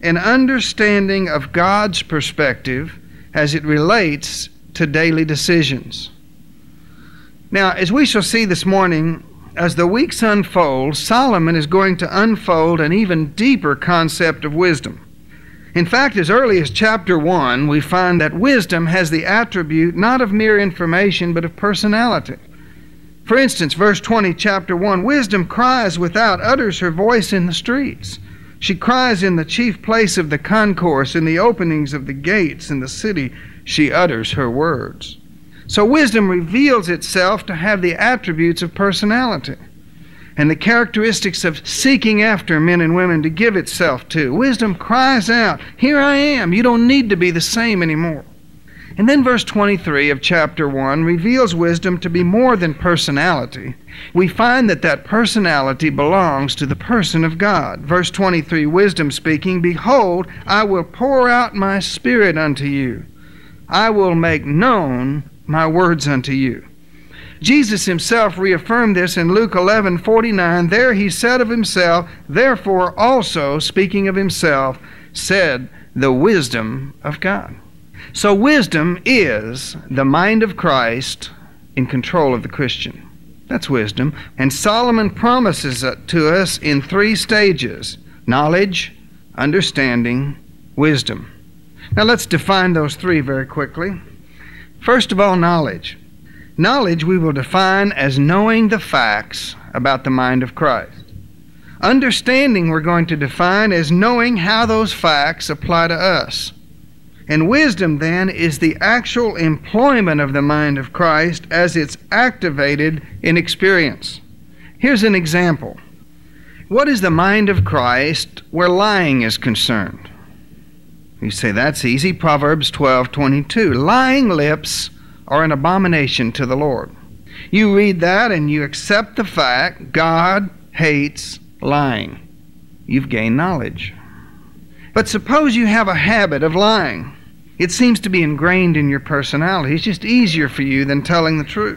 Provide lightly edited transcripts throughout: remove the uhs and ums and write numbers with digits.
an understanding of God's perspective as it relates to daily decisions. Now, as we shall see this morning, as the weeks unfold, Solomon is going to unfold an even deeper concept of wisdom. In fact, as early as chapter 1, we find that wisdom has the attribute not of mere information, but of personality. For instance, verse 20, chapter 1, wisdom cries without, utters her voice in the streets. She cries in the chief place of the concourse, in the openings of the gates in the city, she utters her words. So wisdom reveals itself to have the attributes of personality and the characteristics of seeking after men and women to give itself to. Wisdom cries out, here I am, you don't need to be the same anymore. And then verse 23 of chapter 1 reveals wisdom to be more than personality. We find that personality belongs to the person of God. Verse 23, wisdom speaking, behold, I will pour out my spirit unto you. I will make known my words unto you. Jesus himself reaffirmed this in Luke 11:49. There he said of himself, therefore also, speaking of himself, said the wisdom of God. So wisdom is the mind of Christ in control of the Christian. That's wisdom. And Solomon promises it to us in 3 stages: knowledge, understanding, wisdom. Now let's define those 3 very quickly. First of all, knowledge. Knowledge we will define as knowing the facts about the mind of Christ. Understanding we're going to define as knowing how those facts apply to us. And wisdom then is the actual employment of the mind of Christ as it's activated in experience. Here's an example. What is the mind of Christ where lying is concerned? You say, that's easy. Proverbs 12:22. Lying lips are an abomination to the Lord. You read that and you accept the fact God hates lying. You've gained knowledge. But suppose you have a habit of lying. It seems to be ingrained in your personality. It's just easier for you than telling the truth.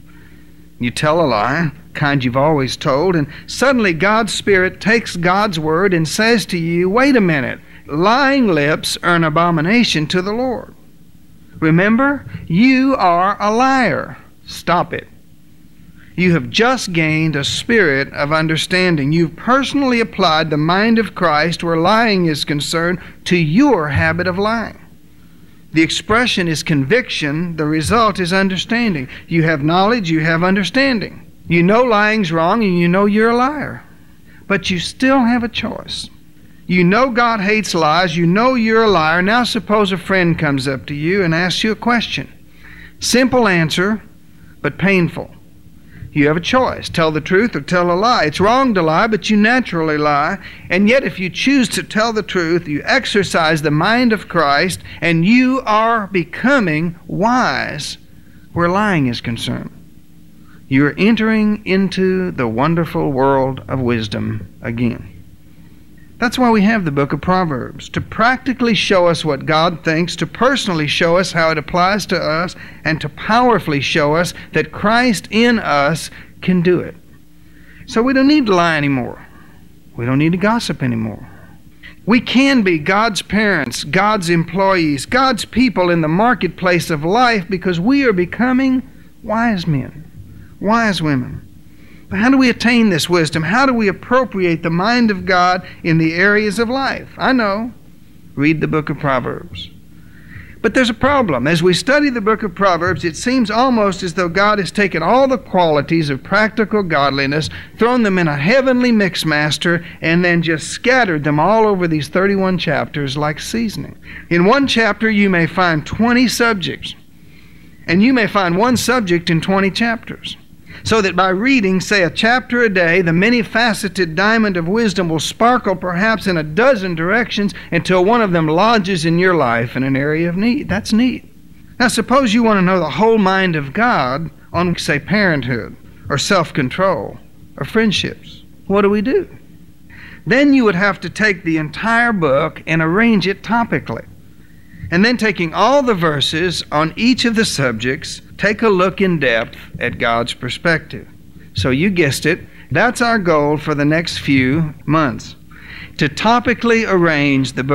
You tell a lie, kind you've always told, and suddenly God's Spirit takes God's word and says to you, wait a minute, lying lips are an abomination to the Lord. Remember, you are a liar. Stop it. You have just gained a spirit of understanding. You've personally applied the mind of Christ where lying is concerned to your habit of lying. The expression is conviction. The result is understanding. You have knowledge, you have understanding. You know lying's wrong and you know you're a liar. But you still have a choice. You know God hates lies. You know you're a liar. Now suppose a friend comes up to you and asks you a question. Simple answer, but painful. You have a choice. Tell the truth or tell a lie. It's wrong to lie, but you naturally lie. And yet if you choose to tell the truth, you exercise the mind of Christ, and you are becoming wise where lying is concerned. You're entering into the wonderful world of wisdom again. That's why we have the book of Proverbs, to practically show us what God thinks, to personally show us how it applies to us, and to powerfully show us that Christ in us can do it. So we don't need to lie anymore. We don't need to gossip anymore. We can be God's parents, God's employees, God's people in the marketplace of life because we are becoming wise men, wise women. But how do we attain this wisdom? How do we appropriate the mind of God in the areas of life? I know. Read the book of Proverbs. But there's a problem. As we study the book of Proverbs, it seems almost as though God has taken all the qualities of practical godliness, thrown them in a heavenly mixmaster, and then just scattered them all over these 31 chapters like seasoning. In one chapter, you may find 20 subjects, and you may find one subject in 20 chapters. So that by reading, say, a chapter a day, the many-faceted diamond of wisdom will sparkle perhaps in a dozen directions until one of them lodges in your life in an area of need. That's neat. Now, suppose you want to know the whole mind of God on, say, parenthood or self-control or friendships. What do? Then you would have to take the entire book and arrange it topically. And then taking all the verses on each of the subjects, take a look in depth at God's perspective. So you guessed it, that's our goal for the next few months, to topically arrange the book